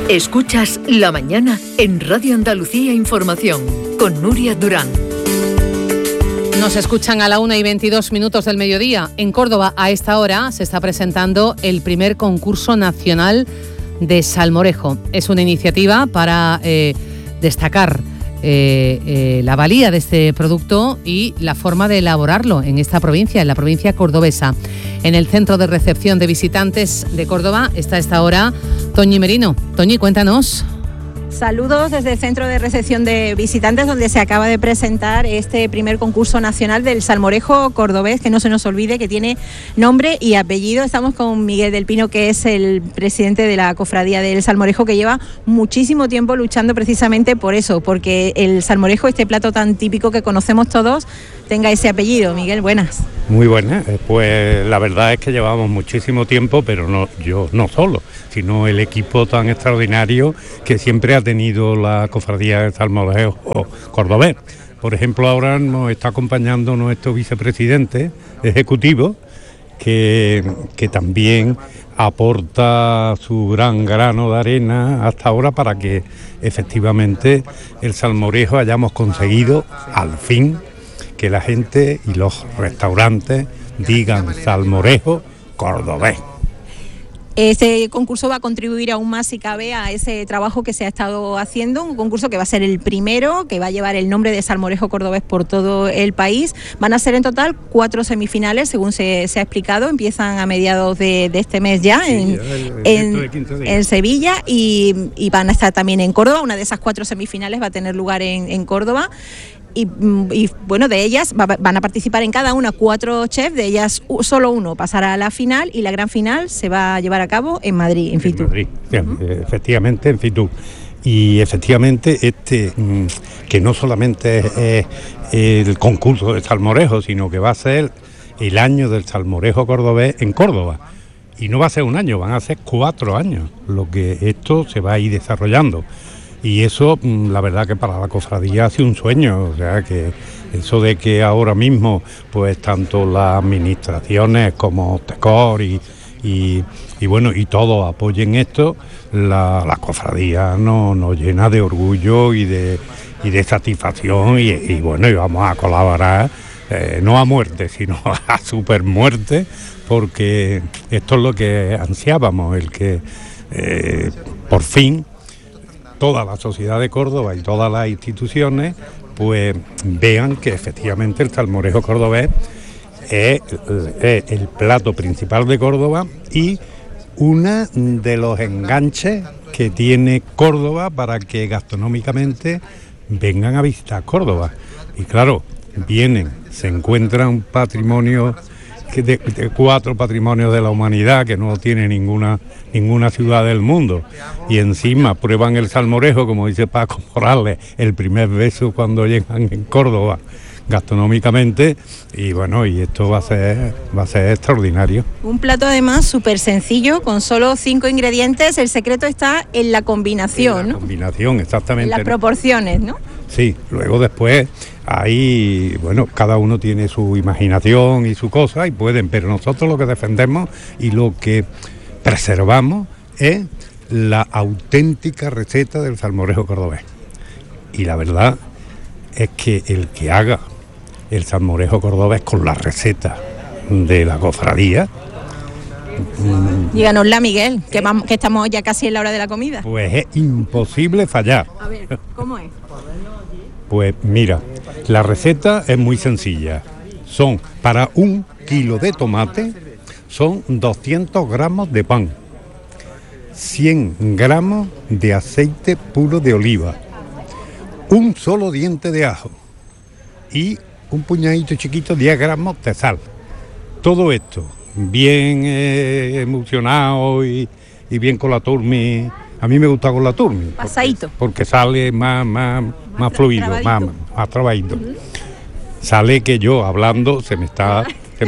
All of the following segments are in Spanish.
Escuchas La Mañana en Radio Andalucía Información con Nuria Durán. Nos escuchan a la 1:22 del mediodía. En Córdoba, a esta hora, se está presentando el primer concurso nacional de salmorejo. Es una iniciativa para destacar la valía de este producto y la forma de elaborarlo en esta provincia, en la provincia cordobesa. En el Centro de Recepción de Visitantes de Córdoba está a esta hora Toñi Merino. Toñi, cuéntanos. Saludos desde el Centro de Recepción de Visitantes, donde se acaba de presentar este primer concurso nacional del salmorejo cordobés, que no se nos olvide que tiene nombre y apellido. Estamos con Miguel del Pino, que es el presidente de la Cofradía del Salmorejo, que lleva muchísimo tiempo luchando precisamente por eso, porque el salmorejo, este plato tan típico que conocemos todos, tenga ese apellido. Miguel, buenas. Muy buenas, pues la verdad es que llevamos muchísimo tiempo, pero no yo no solo, sino el equipo tan extraordinario que siempre ha tenido la Cofradía del Salmorejo cordobés. Por ejemplo, ahora nos está acompañando nuestro vicepresidente ejecutivo, que también aporta su gran grano de arena hasta ahora para que efectivamente el salmorejo hayamos conseguido al fin que la gente y los restaurantes digan salmorejo cordobés. Este concurso va a contribuir aún más, si cabe, a ese trabajo que se ha estado haciendo, un concurso que va a ser el primero, que va a llevar el nombre de salmorejo cordobés por todo el país. Van a ser en total 4 semifinales, según se ha explicado, empiezan a mediados de este mes ya, en Sevilla, y van a estar también en Córdoba. Una de esas 4 semifinales va a tener lugar en Córdoba. Y bueno, de ellas van a participar en cada una 4 chefs, de ellas solo uno pasará a la final, y la gran final se va a llevar a cabo en Madrid, en Fitur. Madrid, efectivamente, en Fitur. Y efectivamente que no solamente es el concurso de salmorejo, sino que va a ser el año del salmorejo cordobés en Córdoba. Y no va a ser un año, van a ser 4 años lo que esto se va a ir desarrollando. Y eso, la verdad que para la cofradía ha sido un sueño, o sea que eso de que ahora mismo, pues tanto las administraciones como TECOR y bueno, y todos apoyen esto, la cofradía nos llena de orgullo y de satisfacción y bueno, y vamos a colaborar, no a muerte, sino a super muerte, porque esto es lo que ansiábamos, el que por fin toda la sociedad de Córdoba y todas las instituciones pues vean que efectivamente el salmorejo cordobés es el plato principal de Córdoba y uno de los enganches que tiene Córdoba para que gastronómicamente vengan a visitar Córdoba. Y claro, vienen, se encuentran un patrimonio de 4 patrimonios de la humanidad que no tiene ninguna ciudad del mundo, y encima prueban el salmorejo, como dice Paco Morales, el primer beso cuando llegan en Córdoba gastronómicamente, y bueno, y esto va a ser extraordinario. Un plato además súper sencillo, con solo 5 ingredientes. El secreto está en la combinación, en la combinación, exactamente. En las proporciones, ¿no? Sí, luego después ahí, bueno, cada uno tiene su imaginación y su cosa y pueden, pero nosotros lo que defendemos y lo que preservamos es la auténtica receta del salmorejo cordobés. Y la verdad es que el que haga el salmorejo cordobés con la receta de la cofradía... Díganosla, Miguel, que estamos ya casi en la hora de la comida. Pues es imposible fallar. A ver, ¿cómo es? Pues mira, la receta es muy sencilla. Son, para 1 kilo de tomate, son 200 gramos de pan, 100 gramos de aceite puro de oliva, un solo diente de ajo y un puñadito chiquito, 10 gramos de sal. Todo esto bien emulsionado y bien con la turmi. A mí me gusta con la turmi. Pasadito. Porque sale más fluido, más trabajito. Sale que yo hablando se me está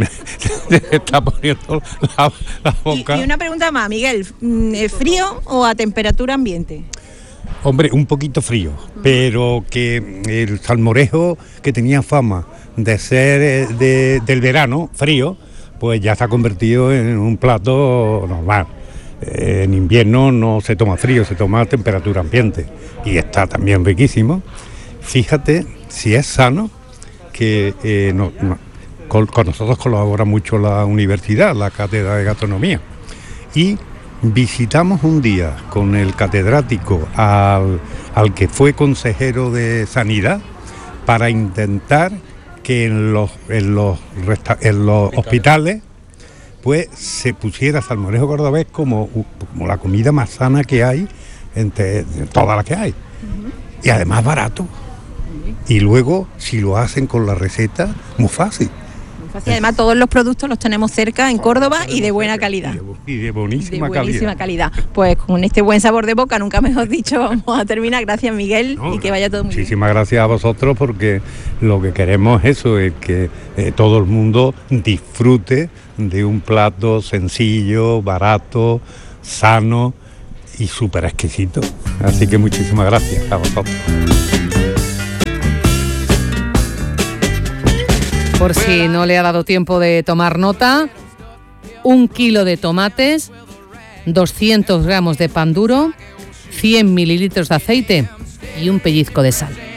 poniendo la boca. Y una pregunta más, Miguel, ¿frío o a temperatura ambiente? Hombre, un poquito frío, pero que el salmorejo, que tenía fama de ser del verano, frío, pues ya se ha convertido en un plato normal. En invierno no se toma frío, se toma a temperatura ambiente y está también riquísimo. Fíjate si es sano que con nosotros colabora mucho la universidad, la cátedra de gastronomía, y visitamos un día con el catedrático al que fue consejero de Sanidad para intentar que en los hospitales pues se pusiera salmorejo cordobés como la comida más sana que hay entre todas las que hay. Y además barato. Y luego, si lo hacen con la receta, muy fácil. Y además todos los productos los tenemos cerca en Córdoba y de buena calidad. Y de buenísima calidad. Pues con este buen sabor de boca, nunca mejor dicho, vamos a terminar. Gracias, Miguel, y que vaya todo muy bien. Muchísimas gracias a vosotros, porque lo que queremos es eso, es que todo el mundo disfrute de un plato sencillo, barato, sano y súper exquisito. Así que muchísimas gracias a vosotros. Por si no le ha dado tiempo de tomar nota, 1 kilo de tomates, 200 gramos de pan duro, 100 mililitros de aceite y un pellizco de sal.